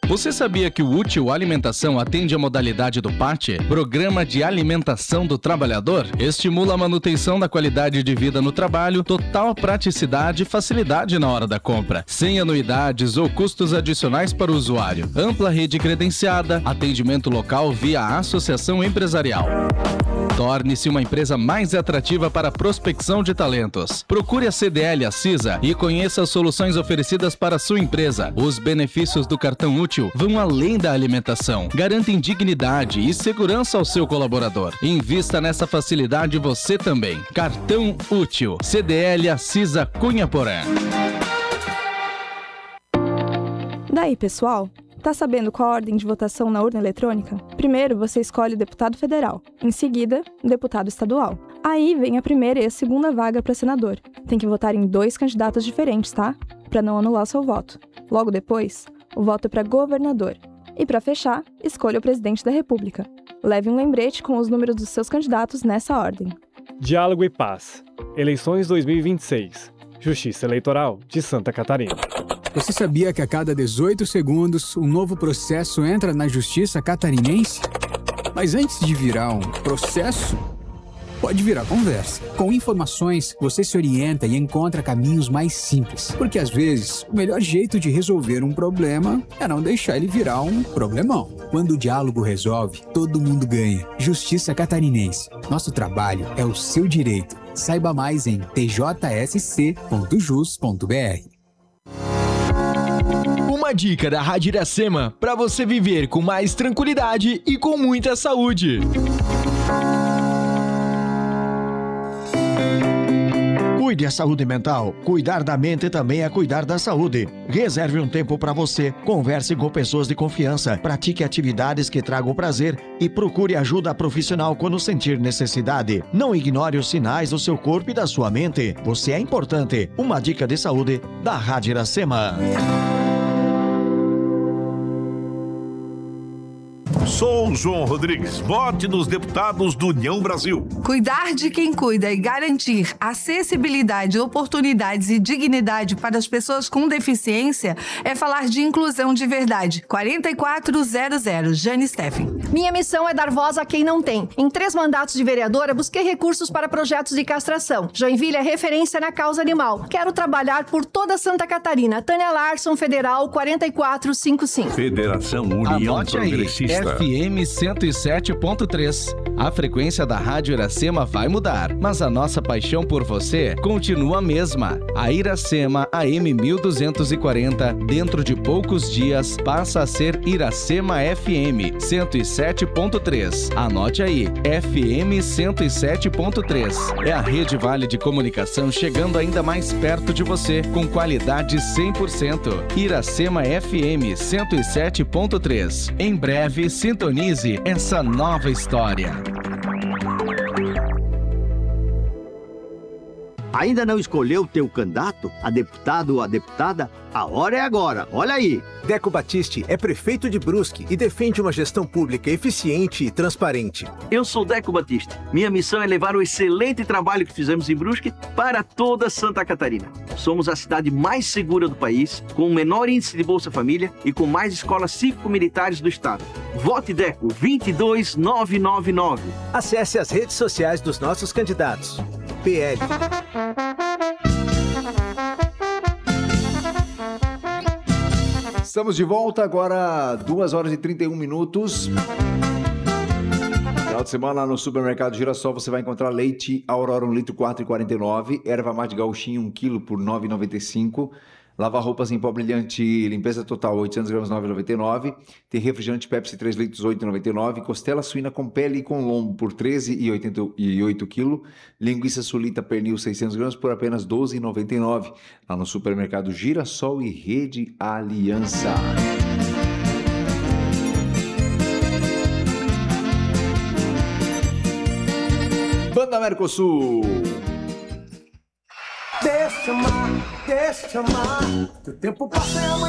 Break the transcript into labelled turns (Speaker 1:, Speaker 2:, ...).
Speaker 1: Você sabia que o Útil Alimentação atende a modalidade do PAT, Programa de Alimentação do Trabalhador? Estimula a manutenção da qualidade de vida no trabalho, total praticidade e facilidade na hora da compra, sem anuidades ou custos adicionais para o usuário. Ampla rede credenciada, atendimento local via associação empresarial. Torne-se uma empresa mais atrativa para a prospecção de talentos. Procure a CDL Assisa e conheça as soluções oferecidas para a sua empresa. Os benefícios do cartão Útil vão além da alimentação. Garantem dignidade e segurança ao seu colaborador. Invista nessa facilidade você também. Cartão Útil. CDL Assisa Cunha Porã.
Speaker 2: Daí, pessoal? Tá sabendo qual a ordem de votação na urna eletrônica? Primeiro, você escolhe o deputado federal. Em seguida, o deputado estadual. Aí vem a primeira e a segunda vaga para senador. Tem que votar em 2 candidatos diferentes, tá? Para não anular o seu voto. Logo depois, o voto é para governador. E para fechar, escolha o presidente da República. Leve um lembrete com os números dos seus candidatos nessa ordem.
Speaker 3: Diálogo e Paz. Eleições 2026. Justiça Eleitoral de Santa Catarina.
Speaker 4: Você sabia que a cada 18 segundos um novo processo entra na Justiça Catarinense? Mas antes de virar um processo, pode virar conversa. Com informações, você se orienta e encontra caminhos mais simples. Porque às vezes, o melhor jeito de resolver um problema é não deixar ele virar um problemão. Quando o diálogo resolve, todo mundo ganha. Justiça Catarinense. Nosso trabalho é o seu direito. Saiba mais em tjsc.jus.br.
Speaker 5: Uma dica da Rádio Iracema para você viver com mais tranquilidade e com muita saúde.
Speaker 6: Cuide da saúde mental. Cuidar da mente também é cuidar da saúde. Reserve um tempo para você. Converse com pessoas de confiança. Pratique atividades que tragam prazer e procure ajuda profissional quando sentir necessidade. Não ignore os sinais do seu corpo e da sua mente. Você é importante. Uma dica de saúde da Rádio Iracema.
Speaker 7: Sou João Rodrigues. Vote nos deputados do União Brasil.
Speaker 8: Cuidar de quem cuida e garantir acessibilidade, oportunidades e dignidade para as pessoas com deficiência é falar de inclusão de verdade. 4400, Jane Steffen.
Speaker 9: Minha missão é dar voz a quem não tem. Em 3 mandatos de vereadora, busquei recursos para projetos de castração. Joinville é referência na causa animal. Quero trabalhar por toda Santa Catarina. Tânia Larson, Federal 4455.
Speaker 7: Federação União
Speaker 1: Anote
Speaker 7: Progressista.
Speaker 1: Aí, FM 107.3. A frequência da Rádio Iracema vai mudar, mas a nossa paixão por você continua a mesma. A Iracema AM 1240, dentro de poucos dias, passa a ser Iracema FM 107.3. Anote aí, FM 107.3. É a Rede Vale de Comunicação chegando ainda mais perto de você, com qualidade 100%. Iracema FM 107.3. Em breve, sintonize essa nova história.
Speaker 10: Ainda não escolheu teu candidato, a deputado ou a deputada? A hora é agora, olha aí!
Speaker 11: Deco Batiste é prefeito de Brusque e defende uma gestão pública eficiente e transparente.
Speaker 12: Eu sou Deco Batiste. Minha missão é levar o excelente trabalho que fizemos em Brusque para toda Santa Catarina. Somos a cidade mais segura do país, com o menor índice de Bolsa Família e com mais escolas cívico-militares do estado. Vote Deco 22999.
Speaker 11: Acesse as redes sociais dos nossos candidatos. PL.
Speaker 13: Estamos de volta agora, 2h31. Final de semana no supermercado Girassol você vai encontrar leite Aurora 1 litro 4,49, erva mate gauchinha 1 kg por 9,95, lavar roupas em pó brilhante limpeza total 800 gramas 9,99, tem refrigerante Pepsi 3 litros 8,99, costela suína com pele e com lombo por 13,88 kg, linguiça sulita pernil 600 gramas por apenas 12,99, lá no supermercado Girassol e Rede Aliança. Banda Mercosul.
Speaker 14: Deixa amar, teu tempo passa e amanhã